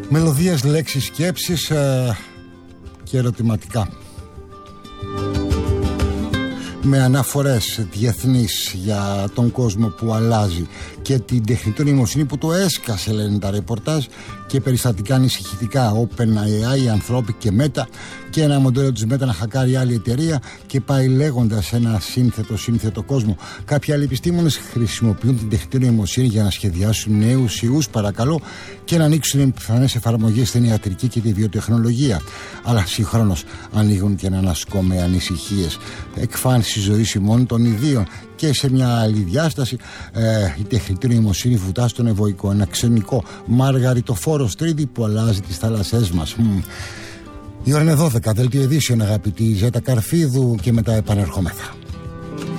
Μελωδίες, λέξεις, σκέψεις και ερωτηματικά. Με αναφορές διεθνείς για τον κόσμο που αλλάζει και την τεχνητή νοημοσύνη που το έσκασε, λένε τα ρεπορτάζ, και περιστατικά ανησυχητικά. OpenAI, Anthropic και Meta, και ένα μοντέλο της Meta να χακάρει άλλη εταιρεία, και πάει λέγοντας ένα σύνθετο κόσμο. Κάποιοι άλλοι επιστήμονες χρησιμοποιούν την τεχνητή νοημοσύνη για να σχεδιάσουν νέους ιούς, παρακαλώ, και να ανοίξουν πιθανές εφαρμογές στην ιατρική και τη βιοτεχνολογία. Αλλά συγχρόνως ανοίγουν και έναν ασκό με ανησυχίες. Εκφάνση ζωής ημών των ιδίων. Και σε μια άλλη διάσταση, η τεχνητή νοημοσύνη βουτά στον ευωικό, ένα ξενικό μαργαριτοφόρο στρίδι που αλλάζει τις θάλασσές μας. Η ώρα είναι 12, δελτίο ειδήσεων, αγαπητή Ζέτα Καρφίδου, και μετά επανερχόμεθα.